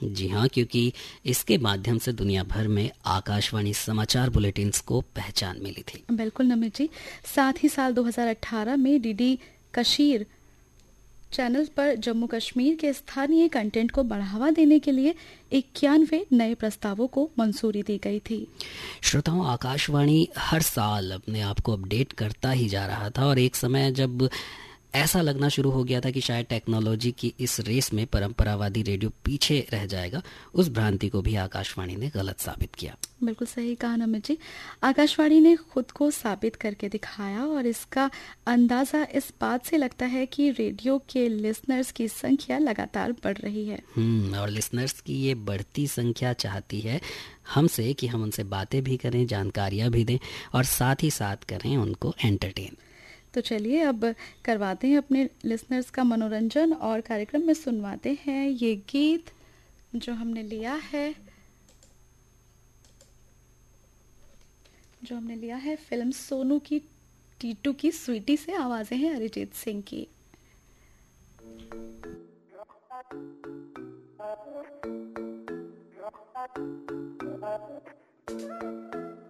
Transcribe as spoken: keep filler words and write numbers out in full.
जी हाँ, क्योंकि इसके माध्यम से दुनिया भर में आकाशवाणी समाचार बुलेटिन्स को पहचान मिली थी। बिल्कुल नमित जी। साथ ही साल दो हज़ार अठारह में डीडी कशीर चैनल पर जम्मू कश्मीर के स्थानीय कंटेंट को बढ़ावा देने के लिए इक्यानवे नए प्रस्तावों को मंजूरी दी गई थी। श्रोताओं, आकाशवाणी हर साल अपने आप को अपडेट करता ही जा रहा था और एक समय जब ऐसा लगना शुरू हो गया था कि शायद टेक्नोलॉजी की इस रेस में परंपरावादी रेडियो पीछे रह जाएगा, उस भ्रांति को भी आकाशवाणी ने गलत साबित किया। बिल्कुल सही कहा नमित जी। आकाशवाणी ने खुद को साबित करके दिखाया और इसका अंदाजा इस बात से लगता है कि रेडियो के लिसनर्स की संख्या लगातार बढ़ रही है। हम्म और लिसनर्स की ये बढ़ती संख्या चाहती है हमसे कि हम उनसे बातें भी करें, जानकारियां भी दें और साथ ही साथ करें उनको एंटरटेन। तो चलिए अब करवाते हैं अपने लिसनर्स का मनोरंजन और कार्यक्रम में सुनवाते हैं ये गीत जो हमने लिया है जो हमने लिया है फिल्म सोनू की टीटू की स्वीटी से। आवाजें हैं अरिजीत सिंह की।